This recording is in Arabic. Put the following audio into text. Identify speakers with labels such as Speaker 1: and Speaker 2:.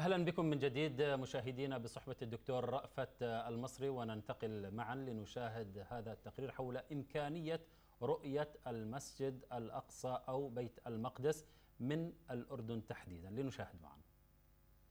Speaker 1: أهلا بكم من جديد مشاهدينا بصحبة الدكتور رأفت المصري، وننتقل معا لنشاهد هذا التقرير حول إمكانية رؤية المسجد الأقصى أو بيت المقدس من الأردن تحديدا. لنشاهد معا.